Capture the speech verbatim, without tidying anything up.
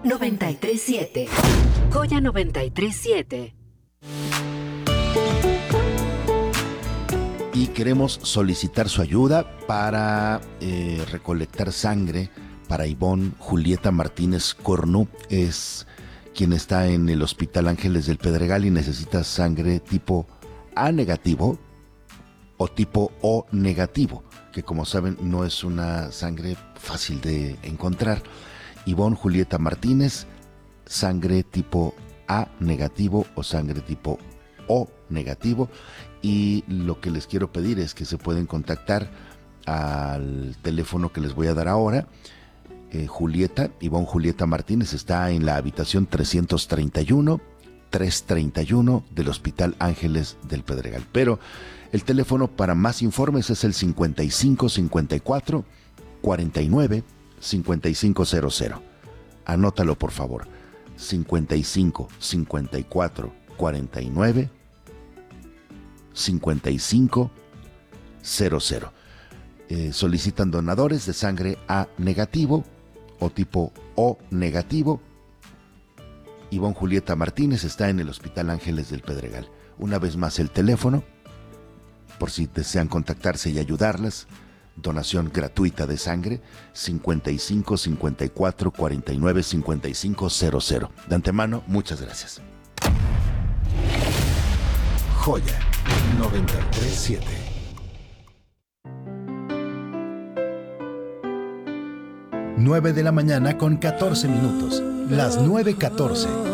noventa y tres siete. Joya noventa y tres siete. Y queremos solicitar su ayuda para eh, recolectar sangre para Ivonne Julieta Martínez Cornu. Es quien está en el Hospital Ángeles del Pedregal y necesita sangre tipo A negativo o tipo O negativo, que como saben no es una sangre fácil de encontrar. Ivonne Julieta Martínez, sangre tipo A negativo o sangre tipo O negativo. Y lo que les quiero pedir es que se pueden contactar al teléfono que les voy a dar ahora. Eh, Julieta, Ivonne Julieta Martínez está en la habitación trescientos treinta y uno, trescientos treinta y uno del Hospital Ángeles del Pedregal. Pero el teléfono para más informes es el cincuenta y cinco cincuenta y cuatro cuarenta y nueve cincuenta y cinco cero cero. Anótalo, por favor. cincuenta y cinco cincuenta y cuatro cuarenta y nueve cincuenta y cinco cero cero. Eh, solicitan donadores de sangre A negativo o tipo O negativo. Ivonne Julieta Martínez está en el Hospital Ángeles del Pedregal. Una vez más el teléfono, por si desean contactarse y ayudarlas. Donación gratuita de sangre, cincuenta y cinco cincuenta y cuatro cuarenta y nueve cincuenta y cinco cero cero. De antemano, muchas gracias. Joya noventa y tres siete. nueve de la mañana con catorce minutos. Las nueve catorce.